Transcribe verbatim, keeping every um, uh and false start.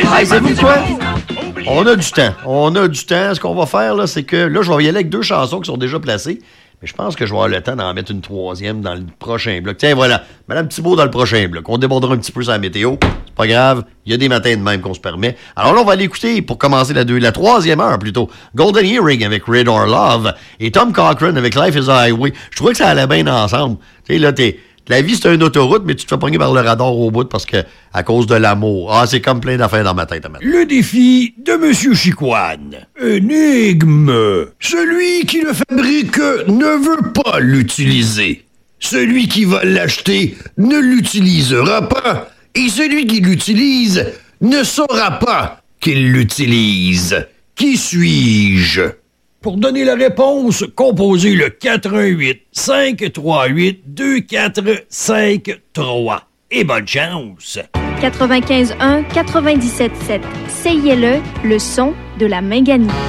Hey, savez-vous quoi? On a du temps. On a du temps. Ce qu'on va faire, là, c'est que là, je vais y aller avec deux chansons qui sont déjà placées. Mais je pense que je vais avoir le temps d'en mettre une troisième dans le prochain bloc. Tiens, voilà. Madame Thibault dans le prochain bloc. On débordera un petit peu sur la météo. C'est pas grave. Il y a des matins de même qu'on se permet. Alors là, on va aller écouter, pour commencer la, deux, la troisième heure plutôt, Golden Earring avec Red or Love et Tom Cochrane avec Life is a Highway. Je trouvais que ça allait bien ensemble. Tu sais, là, t'es... La vie, c'est une autoroute, mais tu te fais pogner par le radar au bout parce que, à cause de l'amour. Ah, c'est comme plein d'affaires dans ma tête, maintenant. Le défi de Monsieur Chicoine. Énigme. Celui qui le fabrique ne veut pas l'utiliser. Celui qui va l'acheter ne l'utilisera pas. Et celui qui l'utilise ne saura pas qu'il l'utilise. Qui suis-je? Pour donner la réponse, composez le quatre un huit, cinq trois huit, deux quatre cinq trois. Et bonne chance! quatre-vingt-quinze un, quatre-vingt-dix-sept sept. C I L E, le son de la Minganie.